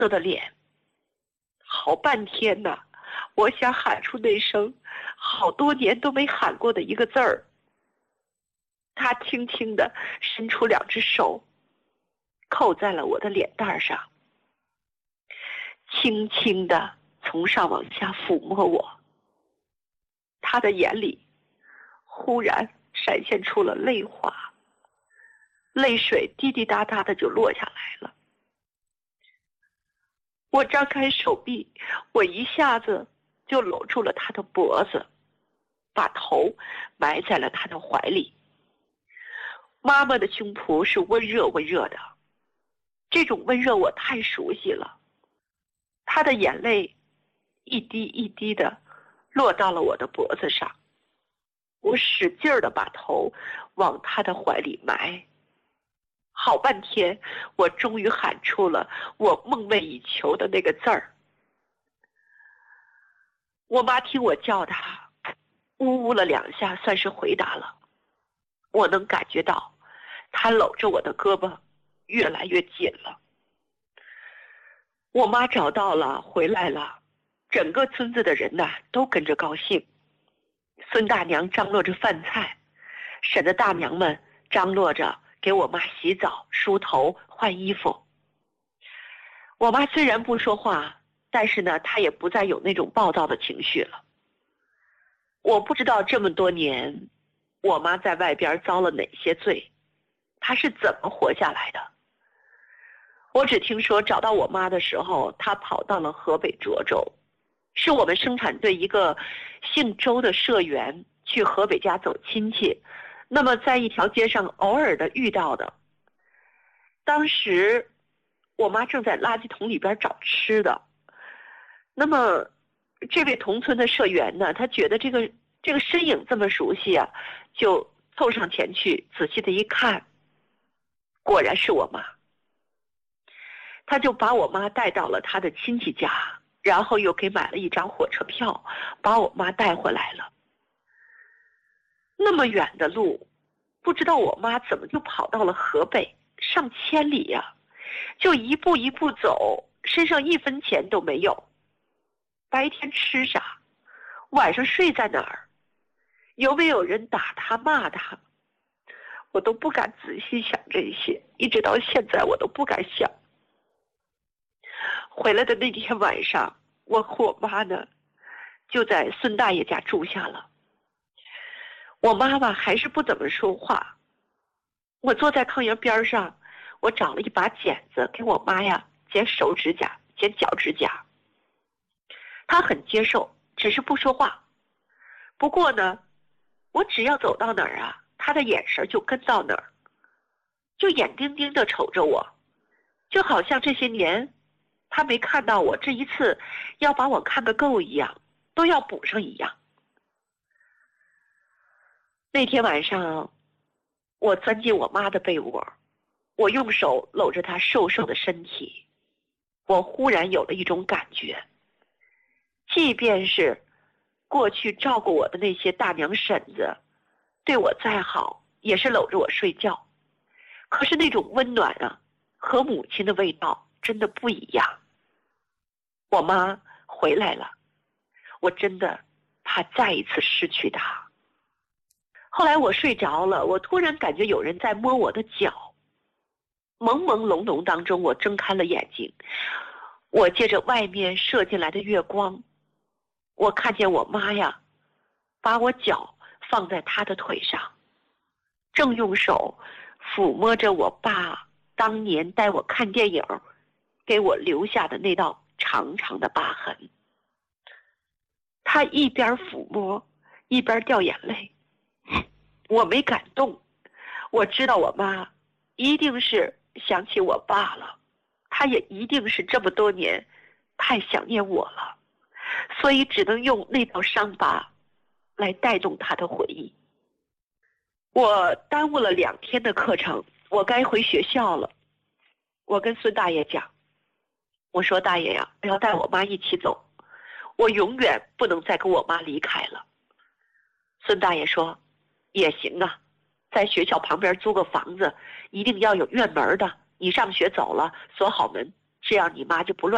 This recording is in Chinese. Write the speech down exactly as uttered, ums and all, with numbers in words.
我的脸。好半天呐，我想喊出那声好多年都没喊过的一个字儿。他轻轻地伸出两只手，扣在了我的脸蛋上，轻轻地从上往下抚摸我。他的眼里忽然闪现出了泪花，泪水滴滴答答的就落下来了。我张开手臂，我一下子就搂住了他的脖子，把头埋在了他的怀里。妈妈的胸脯是温热温热的，这种温热我太熟悉了。她的眼泪一滴一滴的落到了我的脖子上，我使劲儿的把头往她的怀里埋。好半天，我终于喊出了我梦寐以求的那个字儿。我妈听我叫她，呜呜了两下，算是回答了。我能感觉到她搂着我的胳膊越来越紧了。我妈找到了，回来了，整个村子的人呐都跟着高兴。孙大娘张罗着饭菜，婶子大娘们张罗着给我妈洗澡、梳头、换衣服。我妈虽然不说话，但是呢，她也不再有那种暴躁的情绪了。我不知道这么多年，我妈在外边遭了哪些罪，她是怎么活下来的。我只听说找到我妈的时候，她跑到了河北涿州，是我们生产队一个姓周的社员去河北家走亲戚，那么在一条街上偶尔的遇到的。当时我妈正在垃圾桶里边找吃的，那么这位同村的社员呢，他觉得这个这个身影这么熟悉啊，就凑上前去仔细的一看，果然是我妈。他就把我妈带到了他的亲戚家，然后又给买了一张火车票，把我妈带回来了。那么远的路，不知道我妈怎么就跑到了河北，上千里呀、啊，就一步一步走，身上一分钱都没有。白天吃啥？晚上睡在哪儿？有没有人打他骂他？我都不敢仔细想这些，一直到现在我都不敢想。回来的那天晚上，我和我妈呢就在孙大爷家住下了。我妈妈还是不怎么说话，我坐在炕沿边上，我找了一把剪子给我妈呀剪手指甲、剪脚指甲。她很接受，只是不说话。不过呢，我只要走到哪儿啊，她的眼神就跟到哪儿，就眼盯盯地瞅着我，就好像这些年她没看到我，这一次要把我看个够一样，都要补上一样。那天晚上，我钻进我妈的被窝，我用手搂着她瘦瘦的身体，我忽然有了一种感觉，即便是过去照顾我的那些大娘婶子对我再好，也是搂着我睡觉，可是那种温暖啊，和母亲的味道真的不一样。我妈回来了，我真的怕再一次失去她。后来我睡着了，我突然感觉有人在摸我的脚，朦朦胧胧当中，我睁开了眼睛，我借着外面射进来的月光，我看见我妈呀，把我脚放在她的腿上，正用手抚摸着我爸当年带我看电影给我留下的那道长长的疤痕。她一边抚摸一边掉眼泪，我没敢动，我知道我妈一定是想起我爸了，她也一定是这么多年太想念我了，所以只能用那道伤疤来带动她的回忆。我耽误了两天的课程，我该回学校了。我跟孙大爷讲，我说大爷呀，我要带我妈一起走，我永远不能再跟我妈离开了。孙大爷说也行啊，在学校旁边租个房子，一定要有院门的，你上学走了锁好门，这样你妈就不乱